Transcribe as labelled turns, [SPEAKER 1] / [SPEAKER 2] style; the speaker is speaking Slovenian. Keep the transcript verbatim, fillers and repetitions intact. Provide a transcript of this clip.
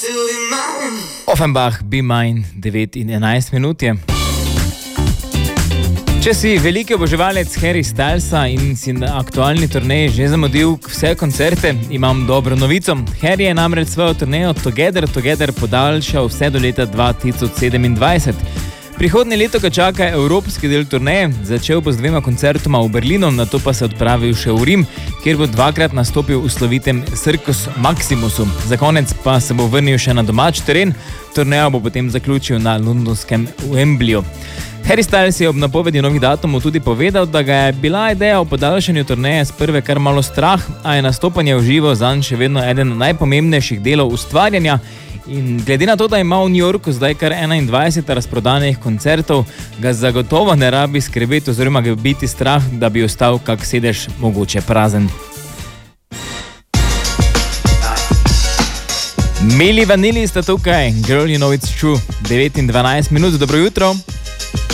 [SPEAKER 1] Offenbach, Be Mine, devet in enajst minut je. Če si veliki oboževalec Harry Stylesa in si na aktualni turneji že zamudil vse koncerte, imam dobro novico. Harry je namreč svojo turnejo Together Together podaljšal vse do leta dva tisoč sedemindvajset. Prihodnje leto ga čaka evropski del turneje, začel bo z dvema koncertoma v Berlinu, nato pa se odpravil še v Rim, kjer bo dvakrat nastopil v slovitem Circus Maximusu. Za konec pa se bo vrnil še na domač teren, turnejo bo potem zaključil na londonskem Wembleyju. Harry Styles je ob napovedi novih datumov tudi povedal, da ga je bila ideja o podaljšanju turneje s prve kar malo strah, a je nastopanje v živo zanj še vedno eden najpomembnejših delov ustvarjanja. In glede na to, da ima v New Yorku zdaj kar enaindvajset razprodanih koncertov, ga zagotovo ne rabi skrbeti oziroma ga biti strah, da bi ostal kak sedež mogoče prazen. Milli Vanilli sta tukaj, Girl You Know It's True, devet in dvanajst minut, dobro jutro.